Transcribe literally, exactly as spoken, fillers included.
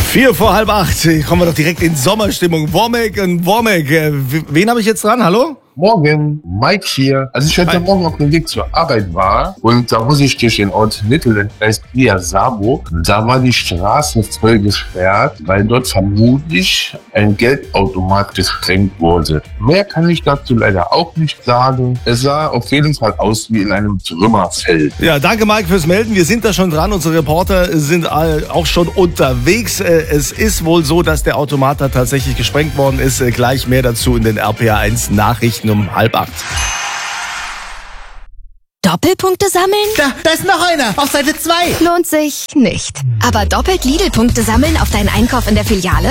Vier vor halb acht. Kommen wir doch direkt in Sommerstimmung. Wormek und Wormek. Äh, wen habe ich jetzt dran? Hallo? Morgen, Mike hier. Als ich heute Hi. Morgen auf dem Weg zur Arbeit war und da muss ich durch den Ort Little entgleist via Saarburg, da war die Straße voll gesperrt, weil dort vermutlich ein Geldautomat gesprengt wurde. Mehr kann ich dazu leider auch nicht sagen. Es sah auf jeden Fall aus wie in einem Trümmerfeld. Ja, danke Mike fürs Melden. Wir sind da schon dran. Unsere Reporter sind äh, auch schon unterwegs. Äh, es ist wohl so, dass der Automat da tatsächlich gesprengt worden ist. Äh, gleich mehr dazu in den R P A eins Nachrichten um halb acht. Doppelpunkte sammeln? Da, da ist noch einer, auf Seite zwei. Lohnt sich nicht. Aber doppelt Lidl-Punkte sammeln auf deinen Einkauf in der Filiale?